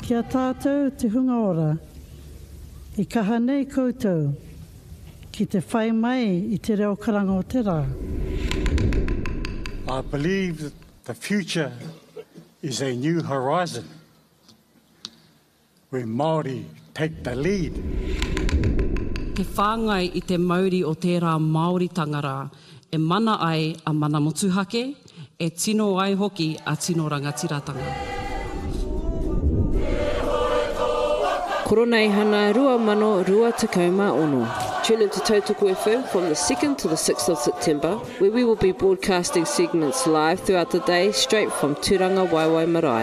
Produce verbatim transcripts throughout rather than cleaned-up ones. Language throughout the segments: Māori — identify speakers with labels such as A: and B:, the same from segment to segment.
A: Kia tātou te hunga ora, I kaha nei koutou, ki te whai mai I te reo karanga o te rā.
B: I believe that the future is a new horizon, where Māori take the lead.
C: He whāngai I te mauri o tērā Māori tangara, e mana ai a mana motuhake, e tino ai hoki a tino rangatiratanga.
D: Koronei hana rua mano rua takauma ono. Tune into Tautoko F M from the second to the sixth of September, where we will be broadcasting segments live throughout the day, straight from Turanga Waiwai Marae.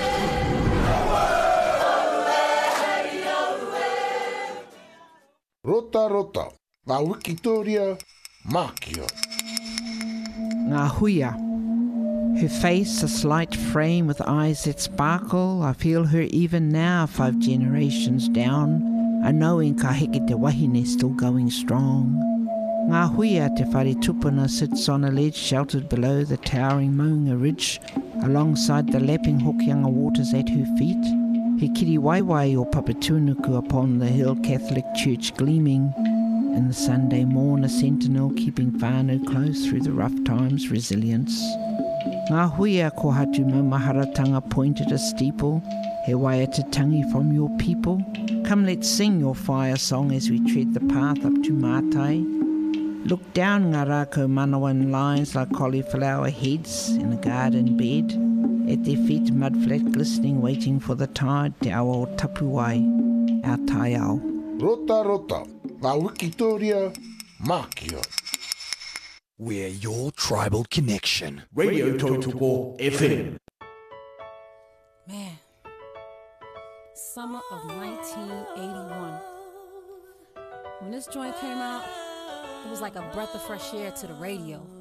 E: Rota rota, ngā Wikitoria, Mākio.
F: Ngā huia. Her face a slight frame with eyes that sparkle. I feel her even now, five generations down. I know in ka heke te wahine still going strong. Ngā huia te whare tupuna sits on a ledge sheltered below the towering Maunga Ridge, alongside the lapping Hokianga waters at her feet. He kiri waiwai o Papatunuku upon the hill, Catholic church gleaming. In the Sunday morn, a sentinel keeping whānau close through the rough times, resilience. Ngā huia ko hatu maumaharatanga pointed a steeple, he waia te tangi from your people. Come let's sing your fire song as we tread the path up to Mātai. Look down ngā rākau manawa in lines like cauliflower heads in a garden bed. At their feet mudflat glistening, waiting for the tide, te awa o Tapuai, our tai ao.
E: Rota rota, ngā Wikitoria, Mākio.
G: We're your tribal connection. Radio Tautoko F M.
H: Man, summer of nineteen eighty-one. When this joint came out, it was like a breath of fresh air to the radio.